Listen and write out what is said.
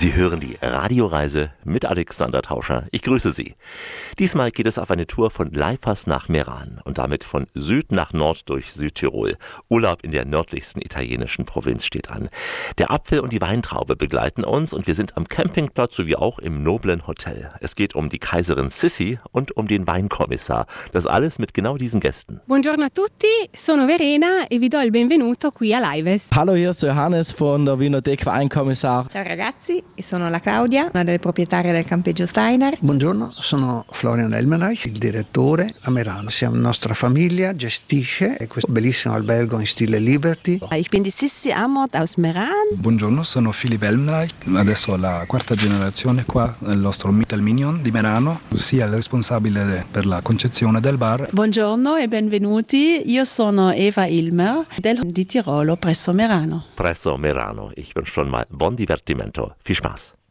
Sie hören die Radioreise mit Alexander Tauscher. Ich grüße Sie. Diesmal geht es auf eine Tour von Leifers nach Meran und damit von Süd nach Nord durch Südtirol. Urlaub in der nördlichsten italienischen Provinz steht an. Der Apfel und die Weintraube begleiten uns und wir sind am Campingplatz sowie auch im noblen Hotel. Es geht um die Kaiserin Sissi und um den Weinkommissar. Das alles mit genau diesen Gästen. Buongiorno a tutti, sono Verena e vi do il benvenuto qui a Laives. Hallo, hier ist Johannes von der Winothek Weinkommissar. Ciao ragazzi, sono la Claudia, una delle proprietarie del campeggio Steiner. Buongiorno, sono Florian Elmenreich, il direttore a Merano. Siamo nostra famiglia, gestisce questo bellissimo albergo in stile Liberty. Ich bin die Sissi Amort aus Meran. Buongiorno, sono Philippe Elmenreich, adesso la quarta generazione qua nel nostro Hotel Mignon di Merano, sia il responsabile per la concezione del bar. Buongiorno e benvenuti, io sono Eva Ilmer di Tirolo presso Merano. Presso Merano. Ich wünsche schon mal buon divertimento. Viel Spaß.